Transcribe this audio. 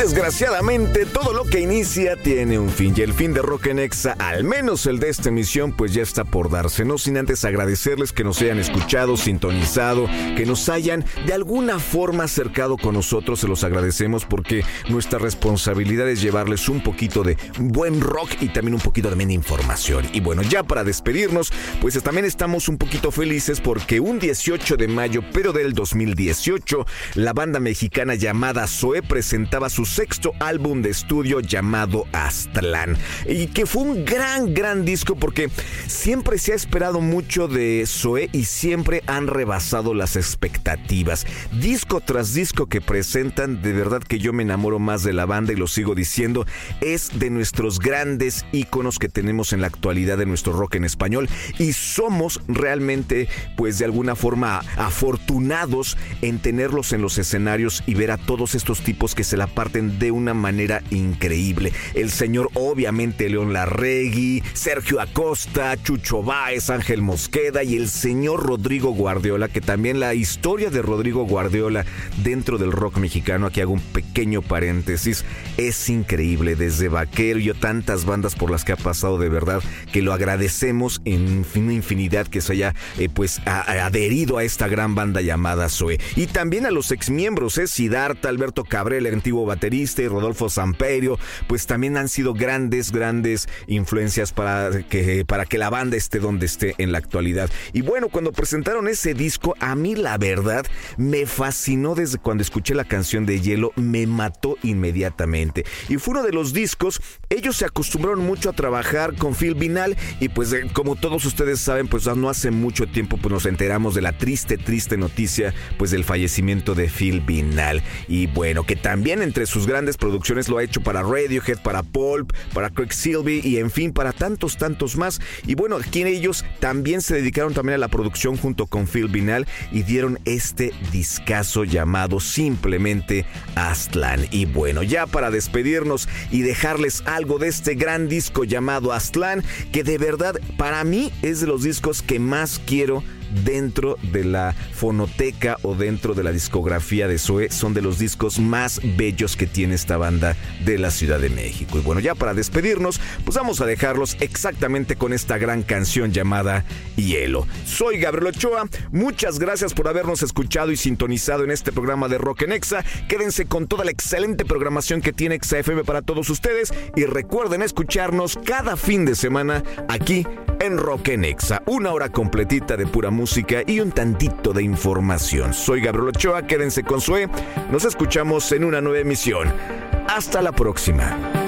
desgraciadamente todo lo que inicia tiene un fin, y el fin de Rock en Exa, al menos el de esta emisión, pues ya está por darse. No sin antes agradecerles que nos hayan escuchado, sintonizado, que nos hayan de alguna forma acercado con nosotros. Se los agradecemos porque nuestra responsabilidad es llevarles un poquito de buen rock y también un poquito de información. Y bueno, ya para despedirnos, pues también estamos un poquito felices porque un 18 de mayo, pero del 2018, la banda mexicana llamada Zoé presentaba su sexto álbum de estudio llamado Aztlán, y que fue un gran disco porque siempre se ha esperado mucho de Zoé y siempre han rebasado las expectativas. Disco tras disco que presentan, de verdad que yo me enamoro más de la banda y lo sigo diciendo, es de nuestros grandes íconos que tenemos en la actualidad de nuestro rock en español, y somos realmente, pues de alguna forma, afortunados en tenerlos en los escenarios y ver a todos estos tipos que se la parten de una manera increíble. El señor, obviamente, León Larregui, Sergio Acosta, Chucho Báez, Ángel Mosqueda y el señor Rodrigo Guardiola, que también la historia de Rodrigo Guardiola dentro del rock mexicano, aquí hago un pequeño paréntesis, es increíble. Desde Vaquero y tantas bandas por las que ha pasado, de verdad que lo agradecemos en una infinidad que se haya adherido a esta gran banda llamada Zoé. Y también a los exmiembros, Siddhartha, Alberto Cabrera, el antiguo baterista, y Rodolfo Samperio, pues también han sido grandes influencias para que la banda esté donde esté en la actualidad. Y bueno, cuando presentaron ese disco, a mí la verdad me fascinó. Desde cuando escuché la canción de Hielo, me mató inmediatamente. Y fue uno de los discos, ellos se acostumbraron mucho a trabajar con Phil Vinal, y pues como todos ustedes saben, pues no hace mucho tiempo pues nos enteramos de la triste noticia pues del fallecimiento de Phil Vinal. Y bueno, que también entre sus grandes producciones lo ha hecho para Radiohead, para Pulp, para Craig Silvey y en fin, para tantos más. Y bueno, aquí ellos también se dedicaron también a la producción junto con Phil Vinal y dieron este discazo llamado simplemente Aztlán. Y bueno, ya para despedirnos y dejarles algo de este gran disco llamado Aztlán, que de verdad para mí es de los discos que más quiero dentro de la fonoteca o dentro de la discografía de Zoé. Son de los discos más bellos que tiene esta banda de la Ciudad de México. Y bueno, ya para despedirnos, pues vamos a dejarlos exactamente con esta gran canción llamada Hielo. Soy Gabriel Ochoa, muchas gracias por habernos escuchado y sintonizado en este programa de Rock en Exa. Quédense con toda la excelente programación que tiene Exa FM para todos ustedes, y recuerden escucharnos cada fin de semana aquí en Rock en Exa, una hora completita de pura música y un tantito de información. Soy Gabriel Ochoa, quédense con Zoé, nos escuchamos en una nueva emisión. Hasta la próxima.